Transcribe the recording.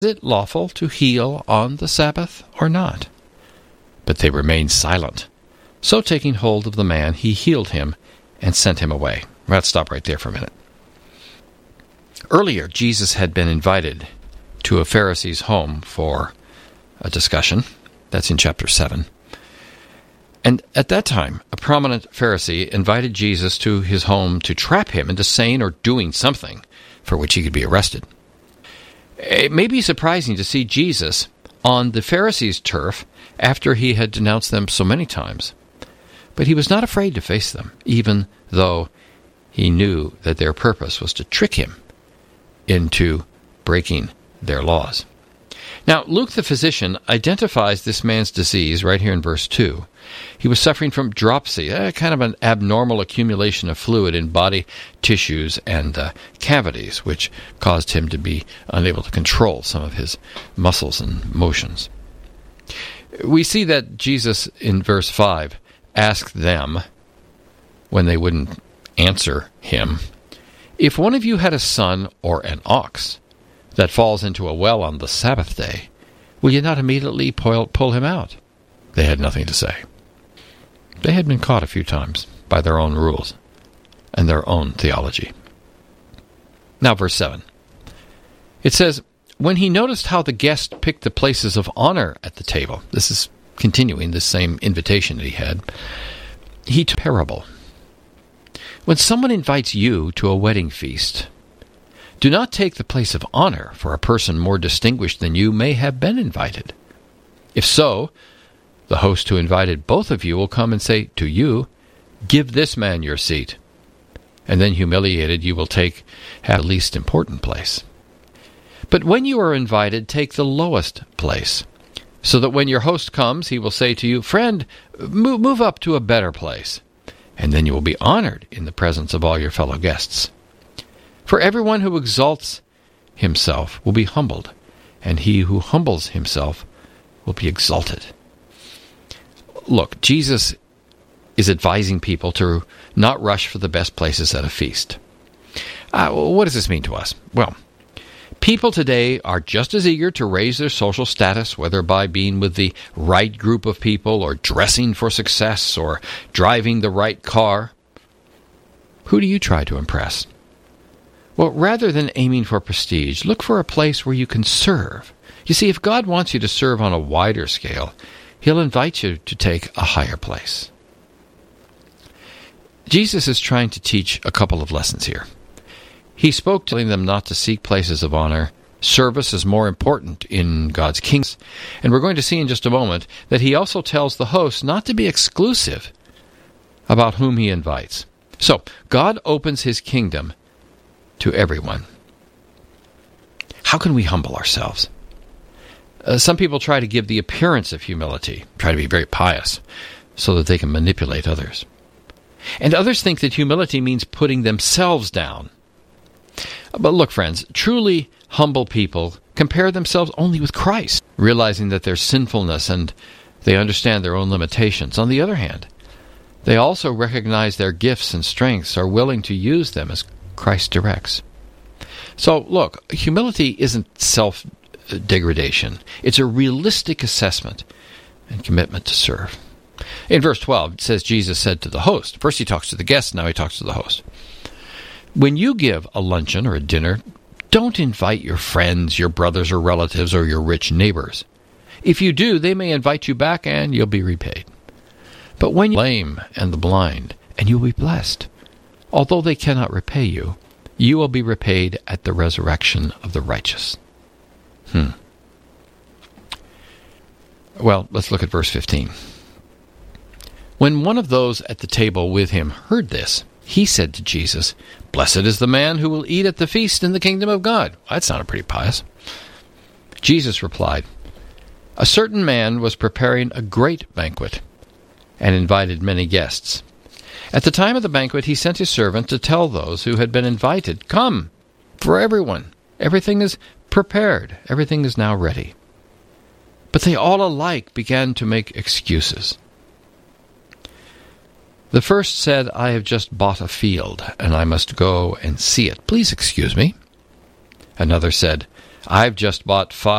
it lawful to heal on the Sabbath or not?" But they remained silent. So taking hold of the man, he healed him and sent him away. Let's stop right there for a minute. Earlier, Jesus had been invited to a Pharisee's home for a discussion. That's in chapter 7. And at that time, a prominent Pharisee invited Jesus to his home to trap him into saying or doing something for which he could be arrested. It may be surprising to see Jesus on the Pharisees' turf after he had denounced them so many times. But he was not afraid to face them, even though he knew that their purpose was to trick him into breaking their laws. Now, Luke the physician identifies this man's disease right here in verse 2. He was suffering from dropsy, kind of an abnormal accumulation of fluid in body tissues and cavities, which caused him to be unable to control some of his muscles and motions. We see that Jesus, in verse 5, asked them, when they wouldn't answer him, "If one of you had a son or an ox that falls into a well on the Sabbath day, will you not immediately pull him out?" They had nothing to say. They had been caught a few times by their own rules and their own theology. Now, verse 7. It says, "When he noticed how the guests picked the places of honor at the table," this is continuing the same invitation that he had, "he took a parable. When someone invites you to a wedding feast, do not take the place of honor, for a person more distinguished than you may have been invited. If so, the host who invited both of you will come and say to you, 'Give this man your seat.' And then, humiliated, you will have the least important place. But when you are invited, take the lowest place, so that when your host comes, he will say to you, 'Friend, move up to a better place.' And then you will be honored in the presence of all your fellow guests. For everyone who exalts himself will be humbled, and he who humbles himself will be exalted." Look, Jesus is advising people to not rush for the best places at a feast. What does this mean to us? Well, people today are just as eager to raise their social status, whether by being with the right group of people, or dressing for success, or driving the right car. Who do you try to impress? Well, rather than aiming for prestige, look for a place where you can serve. You see, if God wants you to serve on a wider scale, He'll invite you to take a higher place. Jesus is trying to teach a couple of lessons here. He spoke telling them not to seek places of honor. Service is more important in God's kingdom. And we're going to see in just a moment that he also tells the host not to be exclusive about whom he invites. So, God opens his kingdom to everyone. How can we humble ourselves? Some people try to give the appearance of humility, try to be very pious, so that they can manipulate others. And others think that humility means putting themselves down. But look, friends, truly humble people compare themselves only with Christ, realizing that their sinfulness and they understand their own limitations. On the other hand, they also recognize their gifts and strengths, are willing to use them as Christ directs. So, look, humility isn't self-degradation. It's a realistic assessment and commitment to serve. In verse 12, it says, Jesus said to the host. First he talks to the guests, now he talks to the host. When you give a luncheon or a dinner, don't invite your friends, your brothers or relatives, or your rich neighbors. If you do, they may invite you back and you'll be repaid. But when you lame and the blind, and you'll be blessed. Although they cannot repay you, you will be repaid at the resurrection of the righteous. Well, let's look at verse 15. When one of those at the table with him heard this, he said to Jesus, "Blessed is the man who will eat at the feast in the kingdom of God." That sounded pretty pious. Jesus replied, "A certain man was preparing a great banquet and invited many guests. At the time of the banquet, he sent his servant to tell those who had been invited, 'Come, for everyone. Everything is prepared. Everything is now ready.' But they all alike began to make excuses. The first said, 'I have just bought a field, and I must go and see it. Please excuse me.' Another said, I've just bought